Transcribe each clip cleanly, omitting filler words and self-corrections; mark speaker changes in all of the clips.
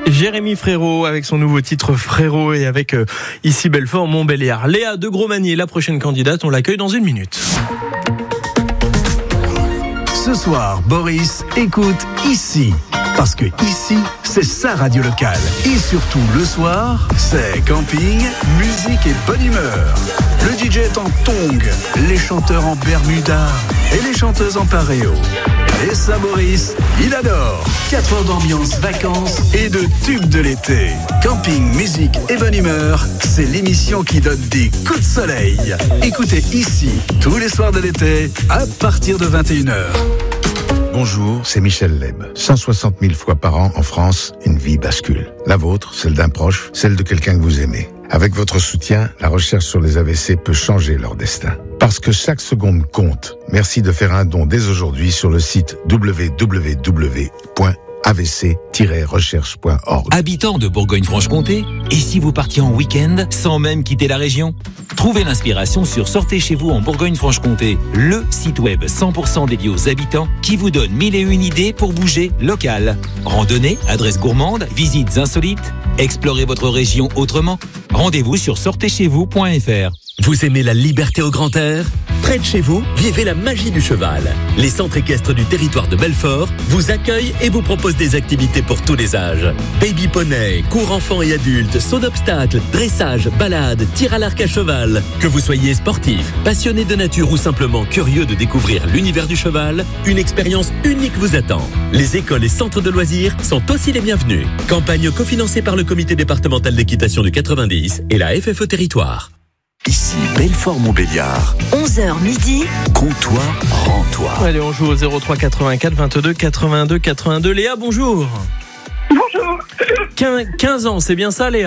Speaker 1: Jérémy Frérot avec son nouveau titre Frérot et avec ici Belfort, Montbéliard. Léa de Grosmagny, la prochaine candidate, on l'accueille dans 1 minute.
Speaker 2: Ce soir, Boris écoute ici. Parce que ici, c'est sa radio locale. Et surtout, le soir, c'est camping, musique et bonne humeur. Le DJ est en tongs, les chanteurs en bermuda et les chanteuses en paréo. Et ça, Boris, il adore. 4 heures d'ambiance, vacances et de tubes de l'été. Camping, musique et bonne humeur, c'est l'émission qui donne des coups de soleil. Écoutez ici, tous les soirs de l'été, à partir de 21h.
Speaker 3: Bonjour, c'est Michel Leb. 160 000 fois par an en France, une vie bascule. La vôtre, celle d'un proche, celle de quelqu'un que vous aimez. Avec votre soutien, la recherche sur les AVC peut changer leur destin. Parce que chaque seconde compte. Merci de faire un don dès aujourd'hui sur le site www.avc-recherche.org.
Speaker 4: Habitants de Bourgogne-Franche-Comté, et si vous partiez en week-end sans même quitter la région ? Trouvez l'inspiration sur Sortez chez vous en Bourgogne-Franche-Comté, le site web 100% dédié aux habitants qui vous donne 1001 idées pour bouger local. Randonnée, adresses gourmandes, visites insolites, explorez votre région autrement. Rendez-vous sur sortezcheзвous.fr.
Speaker 5: Vous aimez la liberté au grand air ? Près de chez vous, vivez la magie du cheval. Les centres équestres du territoire de Belfort vous accueillent et vous proposent des activités pour tous les âges. Baby poney, cours enfants et adultes, saut d'obstacles, dressage, balade, tir à l'arc à cheval. Que vous soyez sportif, passionné de nature ou simplement curieux de découvrir l'univers du cheval, une expérience unique vous attend. Les écoles et centres de loisirs sont aussi les bienvenus. Campagne cofinancée par le comité départemental d'équitation du 90 et la FFE Territoire.
Speaker 2: Ici, Belfort-Montbéliard.
Speaker 6: 11h midi.
Speaker 2: Comptoir, rends-toi.
Speaker 1: Allez, on joue au 03 84 22 82 82. Léa, bonjour.
Speaker 7: Bonjour.
Speaker 1: 15 ans, c'est bien ça, Léa ?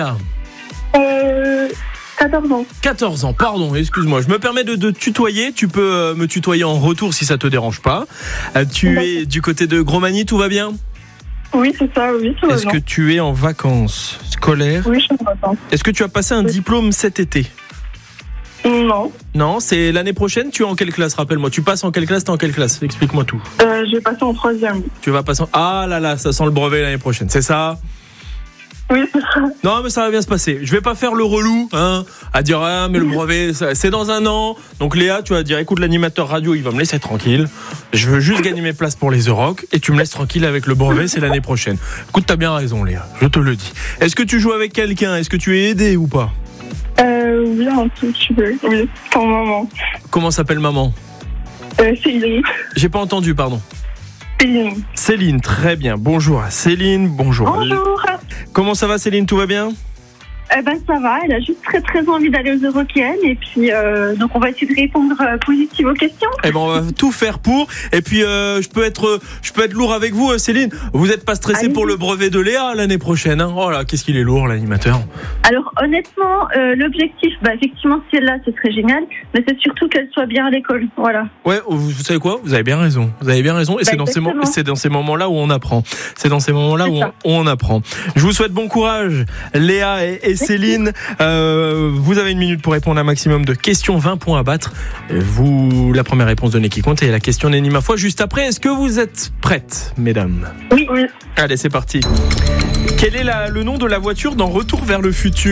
Speaker 7: 14 ans.
Speaker 1: 14 ans, pardon, excuse-moi. Je me permets de tutoyer. Tu peux me tutoyer en retour si ça te dérange pas. Tu es du côté de Grosmagny, tout va bien ?
Speaker 7: Oui, c'est ça, oui, tout va bien.
Speaker 1: Est-ce que tu es en vacances scolaires ?
Speaker 7: Oui, je suis en vacances.
Speaker 1: Est-ce que tu as passé un diplôme cet été ?
Speaker 7: Non.
Speaker 1: Non, c'est l'année prochaine. Tu es en quelle classe ? Rappelle-moi. Tu passes en quelle classe ? T'es en quelle classe ? Explique-moi tout.
Speaker 7: Je vais passer en 3e.
Speaker 1: Tu vas passer en... Ah là là, ça sent le brevet l'année prochaine. C'est ça ?
Speaker 7: Oui, c'est ça.
Speaker 1: Non, mais ça va bien se passer. Je vais pas faire le relou, à dire mais le brevet, c'est dans 1 an. Donc Léa, tu vas dire, écoute, l'animateur radio, il va me laisser tranquille. Je veux juste gagner mes places pour les The Rock et tu me laisses tranquille avec le brevet, c'est l'année prochaine. Écoute, t'as bien raison, Léa. Je te le dis. Est-ce que tu joues avec quelqu'un ? Est-ce que tu es aidé ou pas ?
Speaker 7: Oui, un tout petit peu. Oui, pour maman.
Speaker 1: Comment s'appelle maman ?
Speaker 7: Céline.
Speaker 1: J'ai pas entendu, pardon.
Speaker 7: Céline.
Speaker 1: Céline, très bien. Bonjour à Céline. Bonjour.
Speaker 7: Bonjour.
Speaker 1: Comment ça va, Céline ? Tout va bien ?
Speaker 7: Ça va, elle a juste très très envie d'aller aux Eurokéennes et puis donc on va essayer de répondre positive aux questions.
Speaker 1: Eh ben on va tout faire pour. Et puis je peux être lourd avec vous, Céline. Vous n'êtes pas stressée pour le brevet de Léa l'année prochaine, hein ? Oh là, qu'est-ce qu'il est lourd, l'animateur.
Speaker 7: Alors honnêtement, l'objectif, effectivement, si elle est là, ce serait génial, mais c'est surtout qu'elle soit bien à l'école, voilà.
Speaker 1: Ouais, vous savez quoi ? Vous avez bien raison. Et c'est dans ces moments-là où on apprend. C'est dans ces moments-là où on apprend. Je vous souhaite bon courage, Léa et Céline. Vous avez 1 minute pour répondre à un maximum de questions, 20 points à battre. Vous, la première réponse donnée qui compte et la question n'est ni ma foi. Juste après, est-ce que vous êtes prêtes, mesdames ?
Speaker 7: Oui.
Speaker 1: Allez, c'est parti. Quel est le nom de la voiture dans Retour vers le futur ?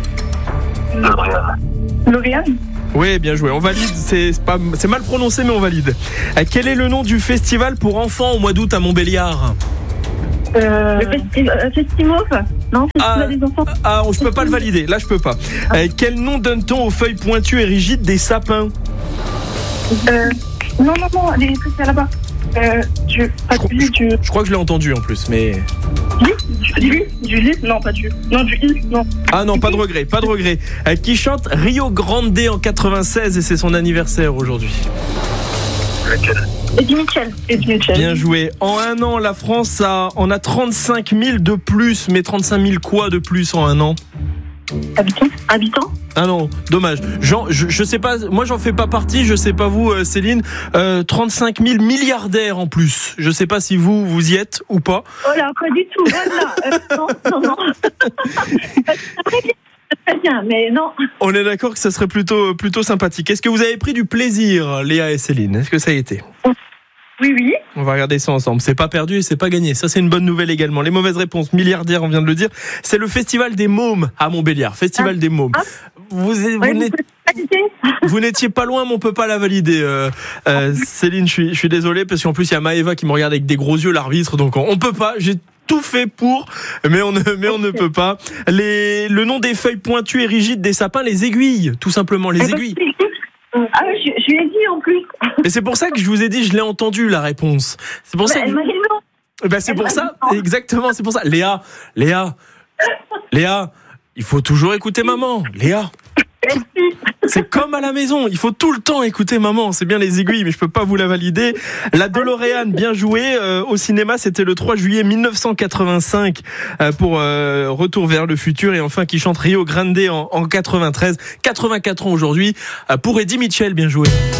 Speaker 7: L'Oréal.
Speaker 1: Oui, bien joué. On valide. C'est mal prononcé, mais on valide. Quel est le nom du festival pour enfants au mois d'août à Montbéliard ?
Speaker 7: Le Festimauve. Non, Festival des enfants.
Speaker 1: Je peux pas le valider. Là, je peux pas. Quel nom donne-t-on aux feuilles pointues et rigides des sapins ?
Speaker 7: Non, les trucs là-bas. Je
Speaker 1: crois que je l'ai entendu en plus, mais...
Speaker 7: Du lit. Non, pas du... Non, du lit, non.
Speaker 1: Ah non, pas de regret. Qui chante Rio Grande en 96 et c'est son anniversaire aujourd'hui.
Speaker 7: Eddie Mitchell.
Speaker 1: Bien joué. En 1 an, la France en a 35 000 de plus. Mais 35 000 quoi de plus en 1 an ?
Speaker 7: Habitants ?
Speaker 1: Ah non, dommage. Je sais pas, moi j'en fais pas partie, je sais pas vous, Céline. 35 000 milliardaires en plus. Je sais pas si vous y êtes ou pas.
Speaker 7: Oh là, pas du tout. Non. Très bien, mais non.
Speaker 1: On est d'accord que ça serait plutôt sympathique. Est-ce que vous avez pris du plaisir, Léa et Céline ? Est-ce que ça a été ?
Speaker 7: Oui.
Speaker 1: On va regarder ça ensemble. C'est pas perdu et c'est pas gagné. Ça, c'est une bonne nouvelle également. Les mauvaises réponses, milliardaire, on vient de le dire. C'est le Festival des Mômes à Montbéliard. Festival des Mômes. Vous n'étiez pas loin, mais on peut pas la valider. Céline, je suis désolé parce qu'en plus il y a Maëva qui me regarde avec des gros yeux, l'arbitre. Donc on peut pas. J'ai tout fait pour, mais on ne peut pas. Le nom des feuilles pointues et rigides des sapins, les aiguilles, tout simplement, les aiguilles.
Speaker 7: Ah, je l'ai dit en plus.
Speaker 1: Et c'est pour ça que je vous ai dit, je l'ai entendu la réponse. C'est pour ça.
Speaker 7: Elle m'a dit non.
Speaker 1: C'est pour ça, exactement, c'est pour ça. Léa, il faut toujours écouter maman. Léa. C'est comme à la maison, il faut tout le temps écouter maman. C'est bien les aiguilles, mais je peux pas vous la valider. La DeLorean, bien joué. Au cinéma, c'était le 3 juillet 1985 pour Retour vers le futur. Et enfin, qui chante Rio Grande en 93. 84 ans aujourd'hui pour Eddie Mitchell, bien joué.